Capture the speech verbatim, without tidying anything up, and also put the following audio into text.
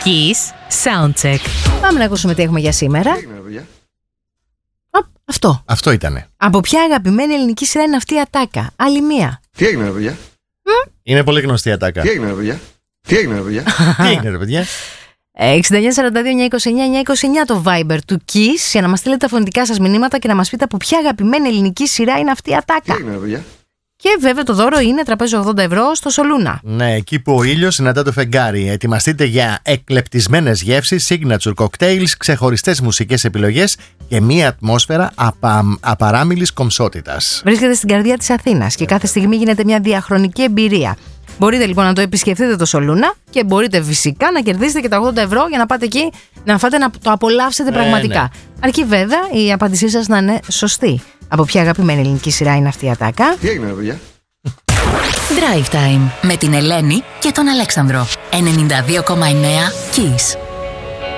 Kiss Soundcheck. Πάμε να ακούσουμε τι έχουμε για σήμερα. Α, αυτό. Αυτό ήτανε. Από ποια αγαπημένη ελληνική σειρά είναι αυτή η ατάκα? Άλλη μία. Τι έγινε, ρε παιδιά? Είναι πολύ γνωστή η ατάκα. Τι έγινε, ρε παιδιά? Τι έγινε, ρε παιδιά? Τι έγινε, ρε παιδιά? εξήντα εννιά σαράντα δύο εννιακόσια είκοσι εννιά εννιακόσια είκοσι εννιά το Viber του Kiss για να μας στείλετε τα φωνητικά σας μηνύματα και να μας πείτε από ποια αγαπημένη ελληνική σειρά είναι αυτή η Τι ατάκα. έγινε, ρε παιδιά? Και βέβαια το δώρο είναι τραπέζι ογδόντα ευρώ στο Σολούνα. Ναι, εκεί που ο ήλιος συναντά το φεγγάρι. Ετοιμαστείτε για εκλεπτισμένες γεύσεις, signature cocktails, ξεχωριστές μουσικές επιλογές και μία ατμόσφαιρα απα... απαράμιλης κομψότητας. Βρίσκεται στην καρδιά της Αθήνας και κάθε στιγμή γίνεται μια διαχρονική εμπειρία. Μπορείτε λοιπόν να το επισκεφτείτε το Σολούνα και μπορείτε φυσικά να κερδίσετε και τα ογδόντα ευρώ για να πάτε εκεί να φάτε να το απολαύσετε ναι, πραγματικά. Ναι. Αρκεί βέβαια η απάντησή σας να είναι σωστή. Από ποια αγαπημένη ελληνική σειρά είναι αυτή η ατάκα? Τι έγινε, ρε παιδιά? Drive Time με την Ελένη και τον Αλέξανδρο. ενενήντα δύο κόμμα εννέα Kiss.